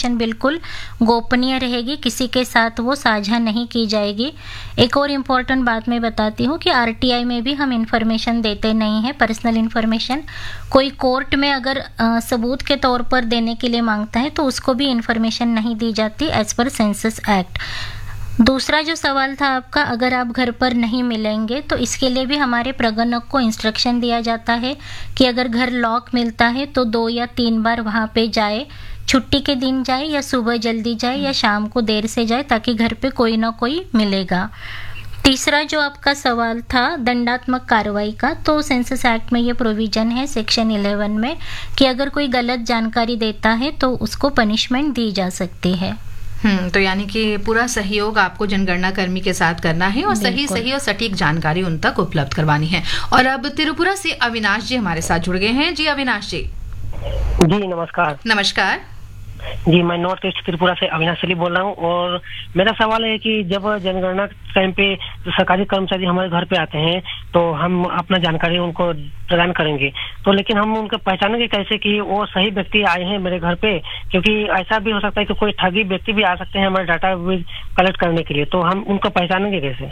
Information बिल्कुल गोपनीय रहेगी, किसी के साथ वो साझा नहीं की जाएगी। एक और इम्पोर्टेंट बात मैं बताती हूँ कि आरटीआई में भी हम इन्फॉर्मेशन देते नहीं हैं, पर्सनल इन्फॉर्मेशन। कोई कोर्ट में अगर सबूत के तौर पर देने के लिए मांगता है तो उसको भी इन्फॉर्मेशन नहीं दी जाती एज पर सेंसस एक्ट। दूसरा जो सवाल था आपका, अगर आप घर पर नहीं मिलेंगे तो इसके लिए भी हमारे प्रगणक को इंस्ट्रक्शन दिया जाता है कि अगर घर लॉक मिलता है तो 2 या 3 बार वहाँ पे जाए, छुट्टी के दिन जाए या सुबह जल्दी जाए या शाम को देर से जाए, ताकि घर पे कोई ना कोई मिलेगा। तीसरा जो आपका सवाल था दंडात्मक कार्रवाई का, तो सेंसस एक्ट में ये प्रोविजन है सेक्शन 11 में कि अगर कोई गलत जानकारी देता है तो उसको पनिशमेंट दी जा सकती है। तो यानी कि पूरा सहयोग आपको जनगणना कर्मी के साथ करना है और सही और सटीक जानकारी उन तक उपलब्ध करवानी है। और अब त्रिपुरा से अविनाश जी हमारे साथ जुड़ गए हैं। जी अविनाश जी। जी नमस्कार। नमस्कार जी, मैं नॉर्थ ईस्ट त्रिपुरा से अविनाश अली बोल रहा हूँ। और मेरा सवाल है कि जब जनगणना टाइम पे सरकारी कर्मचारी हमारे घर पे आते हैं तो हम अपना जानकारी उनको प्रदान करेंगे, तो लेकिन हम उनको पहचानेंगे कैसे कि वो सही व्यक्ति आए हैं मेरे घर पे? क्योंकि ऐसा भी हो सकता है कि कोई ठगी व्यक्ति भी आ सकते हैं हमारे डाटा कलेक्ट करने के लिए, तो हम उनको पहचानेंगे कैसे?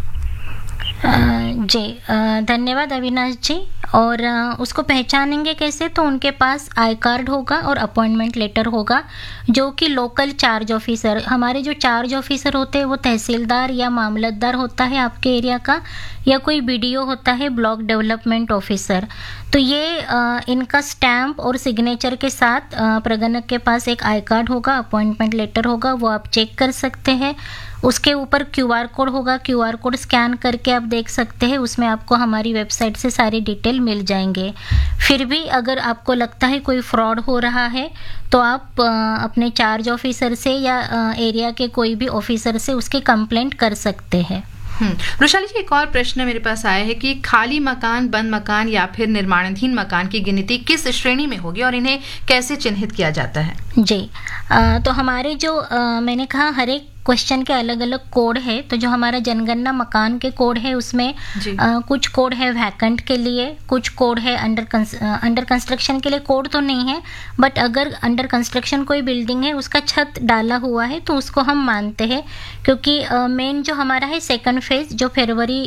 जी धन्यवाद अविनाश जी। और उसको पहचानेंगे कैसे? तो उनके पास आई कार्ड होगा और अपॉइंटमेंट लेटर होगा, जो कि लोकल चार्ज ऑफिसर, हमारे जो चार्ज ऑफिसर होते हैं वो तहसीलदार या मामलतदार होता है आपके एरिया का, या कोई बीडीओ होता है, ब्लॉक डेवलपमेंट ऑफिसर। तो ये इनका स्टैम्प और सिग्नेचर के साथ प्रगणक के पास एक आई कार्ड होगा, अपॉइंटमेंट लेटर होगा, वो आप चेक कर सकते हैं। उसके ऊपर क्यूआर कोड होगा, क्यूआर कोड स्कैन करके आप देख सकते हैं, उसमें आपको हमारी वेबसाइट से सारी डिटेल मिल जाएंगे। फिर भी अगर आपको लगता है कोई फ्रॉड हो रहा है तो आप अपने चार्ज ऑफिसर से या एरिया के कोई भी ऑफिसर से उसकी कंप्लेंट कर सकते हैं। वृषाली जी, एक और प्रश्न मेरे पास आया है कि खाली मकान, बंद मकान या फिर निर्माणाधीन मकान की गिनती किस श्रेणी में होगी और इन्हें कैसे चिन्हित किया जाता है? जी तो हमारे जो मैंने कहा हर एक क्वेश्चन के अलग अलग कोड है। तो जो हमारा जनगणना मकान के कोड है उसमें कुछ कोड है वैकेंट के लिए, कुछ कोड है अंडर कंस्ट्रक्शन के लिए। कोड तो नहीं है, बट अगर अंडर कंस्ट्रक्शन कोई बिल्डिंग है, उसका छत डाला हुआ है, तो उसको हम मानते हैं, क्योंकि मेन जो हमारा है सेकंड फेज जो फरवरी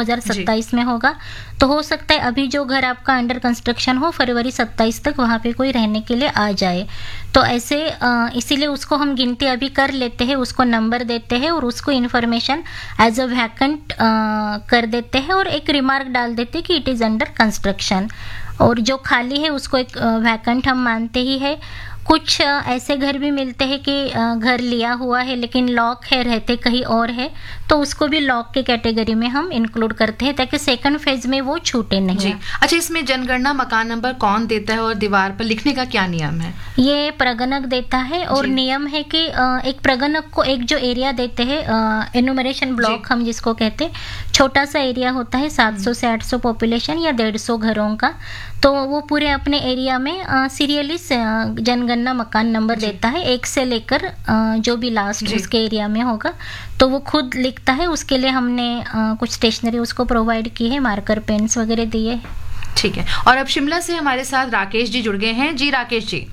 2027 में होगा। तो हो सकता है अभी जो घर आपका अंडर कंस्ट्रक्शन हो फरवरी 27 तक वहाँ पे कोई रहने के लिए आ जाए। तो ऐसे इसीलिए उसको हम गिनती अभी कर लेते हैं, उसको नंबर देते हैं और उसको इन्फॉर्मेशन एज अ वैकेंट कर देते हैं और एक रिमार्क डाल देते हैं कि इट इज़ अंडर कंस्ट्रक्शन। और जो खाली है उसको एक वैकेंट हम मानते ही है। कुछ ऐसे घर भी मिलते हैं कि घर लिया हुआ है लेकिन लॉक है, रहते कहीं और है, तो उसको भी लॉक के कैटेगरी में हम इंक्लूड करते हैं ताकि सेकंड फेज में वो छूटे नहीं। जी अच्छा, इसमें जनगणना मकान नंबर कौन देता है और दीवार पर लिखने का क्या नियम है? ये प्रगणक देता है और नियम है कि एक प्रगणक को एक जो एरिया देते हैं, एनुमरेशन ब्लॉक हम जिसको कहते हैं, छोटा सा एरिया होता है 700 से 800 पॉपुलेशन या 150 घरों का, तो वो पूरे अपने एरिया में सीरियली जनगणना मकान नंबर देता है, 1 से लेकर जो भी लास्ट उसके एरिया में होगा, तो वो खुद लिखता है। उसके लिए हमने कुछ स्टेशनरी उसको प्रोवाइड की है, मार्कर पेन्स वगैरह दिए। ठीक है। और अब शिमला से हमारे साथ राकेश जी जुड़ गए हैं। जी राकेश जी।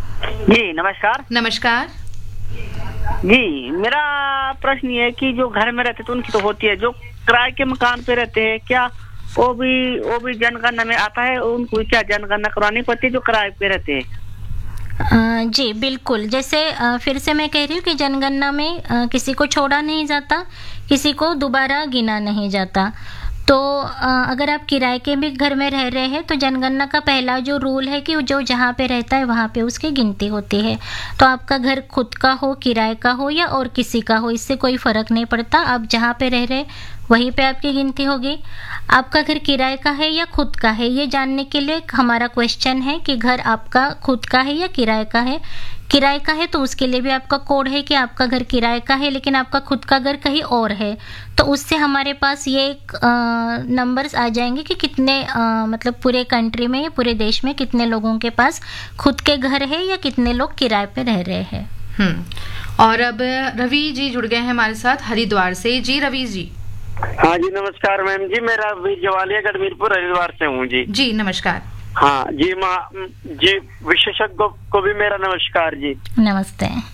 जी नमस्कार। नमस्कार जी, मेरा प्रश्न ये है कि जो घर में रहते तो उनकी तो होती है, जो किराए के मकान पे रहते हैं क्या वो भी जनगणना में आता है? उनको क्या जनगणना करवानी पड़ती है जो किराए पे रहते हैं? जी बिल्कुल। जैसे फिर से मैं कह रही हूँ कि जनगणना में किसी को छोड़ा नहीं जाता, किसी को दोबारा गिना नहीं जाता। तो अगर आप किराए के भी घर में रह रहे हैं तो जनगणना का पहला जो रूल है कि जो जहाँ पे रहता है वहाँ पे उसकी गिनती होती है। तो आपका घर खुद का हो, किराए का हो या और किसी का हो, इससे कोई फ़र्क नहीं पड़ता। आप जहाँ पे रह रहे वहीं पे आपकी गिनती होगी। आपका घर किराए का है या खुद का है, ये जानने के लिए हमारा क्वेश्चन है कि घर आपका खुद का है या किराए का है। किराए का है तो उसके लिए भी आपका कोड है कि आपका घर किराए का है लेकिन आपका खुद का घर कहीं और है, तो उससे हमारे पास ये एक नंबर्स आ जाएंगे कि कितने मतलब पूरे कंट्री में या पूरे देश में कितने लोगों के पास खुद के घर है या कितने लोग किराए पे रह रहे हैं। और अब रवि जी जुड़ गए हैं हमारे साथ हरिद्वार से। जी रवि जी। हाँ जी नमस्कार मैम जी, मेरा जवालिया गढ़मीरपुर हरिद्वार से हूँ जी। जी नमस्कार। हाँ जी जी, विशेषज्ञ को भी मेरा नमस्कार जी। नमस्ते।